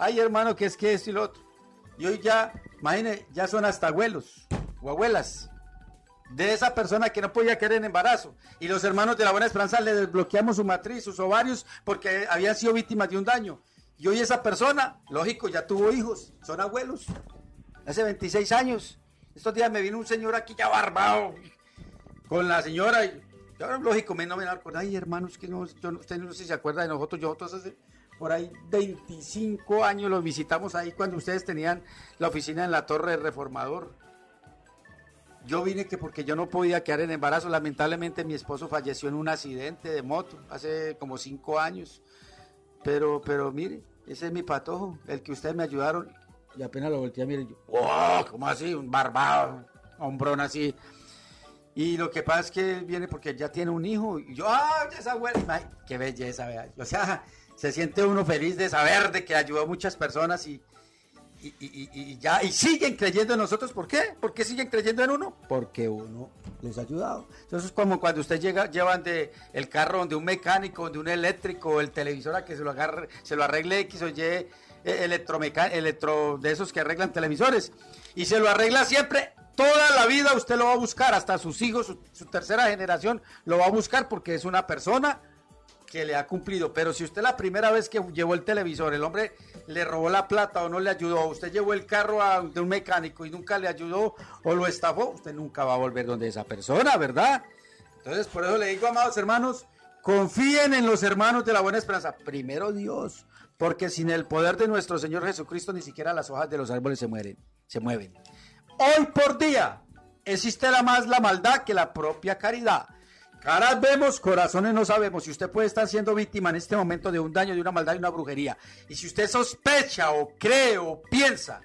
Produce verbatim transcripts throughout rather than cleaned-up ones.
Ay, hermano, que es que esto y lo otro. Y hoy ya, imagínense, ya son hasta abuelos o abuelas de esa persona que no podía quedar en embarazo. Y los hermanos de la Buena Esperanza le desbloqueamos su matriz, sus ovarios, porque habían sido víctimas de un daño. Y hoy esa persona, lógico, ya tuvo hijos, son abuelos. Hace veintiséis años. Estos días me vino un señor aquí ya barbado con la señora. Y yo, lógico, me no me acuerdo. Ay, hermanos, que no, yo, usted no sé si se acuerda de nosotros. Nosotros hace por ahí veinticinco años los visitamos ahí cuando ustedes tenían la oficina en la Torre del Reformador. Yo vine que porque yo no podía quedar en embarazo. Lamentablemente mi esposo falleció en un accidente de moto hace como cinco años. Pero, pero mire, ese es mi patojo, el que ustedes me ayudaron. Y apenas lo volteé a mirar y yo, ¡oh! ¿Cómo así? Un barbado, hombrón así. Y lo que pasa es que él viene porque ya tiene un hijo. Y yo, ¡ah! ¡Ya esa abuela! ¡Ay, qué belleza! Vea. O sea, se siente uno feliz de saber de que ayudó a muchas personas y, y, y, y ya, y siguen creyendo en nosotros. ¿Por qué? ¿Por qué siguen creyendo en uno? Porque uno les ha ayudado. Entonces es como cuando usted llega, llevan de el carro donde un mecánico, donde un eléctrico, el televisor a que se lo agarre, se lo arregle X o Y, eh, electromecánico, electro, de esos que arreglan televisores, y se lo arregla siempre. Toda la vida usted lo va a buscar, hasta sus hijos, su, su tercera generación lo va a buscar porque es una persona que le ha cumplido. Pero si usted la primera vez que llevó el televisor, el hombre le robó la plata o no le ayudó, usted llevó el carro a, de un mecánico y nunca le ayudó o lo estafó, usted nunca va a volver donde esa persona, ¿verdad? Entonces por eso le digo, amados hermanos, confíen en los hermanos de la Buena Esperanza. Primero Dios, porque sin el poder de nuestro Señor Jesucristo ni siquiera las hojas de los árboles se mueren, se mueven. Hoy por día existe la más la maldad que la propia caridad. Caras vemos, corazones no sabemos. Si usted puede estar siendo víctima en este momento de un daño, de una maldad, de una brujería, y si usted sospecha o cree o piensa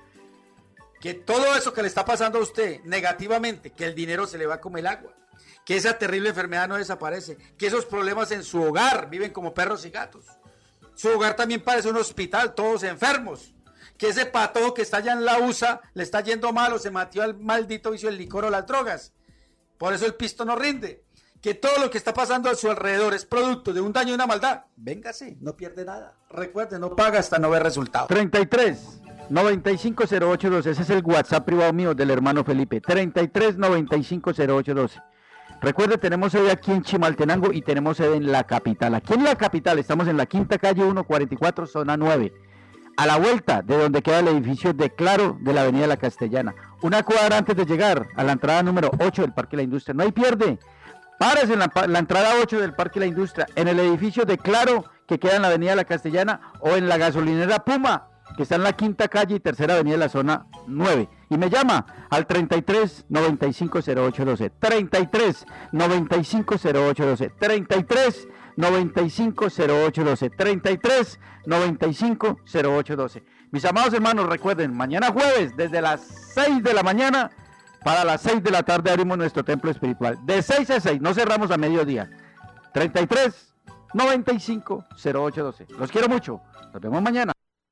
que todo eso que le está pasando a usted negativamente, que el dinero se le va como el agua, que esa terrible enfermedad no desaparece, que esos problemas en su hogar viven como perros y gatos, su hogar también parece un hospital, todos enfermos, que ese patojo que está allá en la U S A le está yendo mal o se metió al maldito vicio del licor o las drogas, por eso el pisto no rinde, que todo lo que está pasando a su alrededor es producto de un daño y una maldad, véngase, no pierde nada, recuerde, no paga hasta no ver resultados. treinta y tres, noventa y cinco, cero ocho doce, ese es el WhatsApp privado mío del hermano Felipe, treinta y tres, noventa y cinco, cero ocho doce. Recuerde, tenemos sede aquí en Chimaltenango y tenemos sede en la capital. Aquí en la capital estamos en la quinta calle ciento cuarenta y cuatro, zona nueve, a la vuelta de donde queda el edificio de Claro de la avenida La Castellana, una cuadra antes de llegar a la entrada número ocho del Parque La Industria. No hay pierde. Párese en la, la entrada ocho del Parque La Industria, en el edificio de Claro, que queda en la avenida La Castellana, o en la gasolinera Puma, que está en la quinta calle y tercera avenida de la zona nueve. Y me llama al treinta y tres, noventa y cinco, cero ocho doce, treinta y tres, noventa y cinco, cero ocho doce, treinta y tres, noventa y cinco, cero ocho doce, treinta y tres, noventa y cinco, cero ocho doce. Mis amados hermanos, recuerden, mañana jueves, desde las seis de la mañana, para las seis de la tarde abrimos nuestro templo espiritual. De seis a seis, no cerramos a mediodía. treinta y tres, noventa y cinco, cero ocho doce. Los quiero mucho. Nos vemos mañana.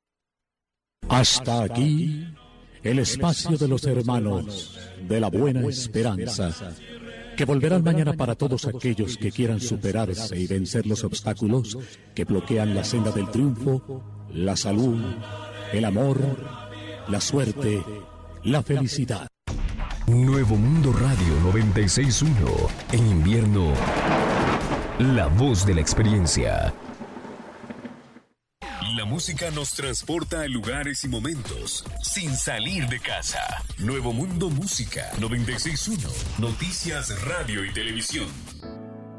Hasta aquí el espacio de los hermanos de la Buena Esperanza, que volverán mañana para todos aquellos que quieran superarse y vencer los obstáculos que bloquean la senda del triunfo, la salud, el amor, la suerte, la felicidad. Nuevo Mundo Radio noventa y seis punto uno. En invierno, la voz de la experiencia. La música nos transporta a lugares y momentos sin salir de casa. Nuevo Mundo Música noventa y seis punto uno. Noticias, radio y televisión.